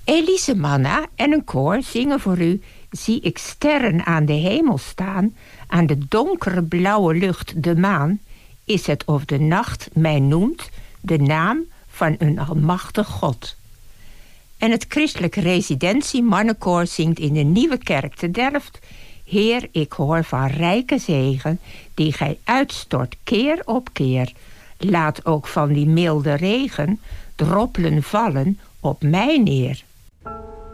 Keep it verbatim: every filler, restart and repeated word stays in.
Elise Manna en een koor zingen voor u Zie ik sterren aan de hemel staan, aan de donkere blauwe lucht de maan, is het of de nacht mij noemt de naam van een almachtig God. En het christelijk residentie mannenkoor zingt in de Nieuwe Kerk te Delft: Heer, ik hoor van rijke zegen, die gij uitstort keer op keer. Laat ook van die milde regen droppelen vallen op mij neer.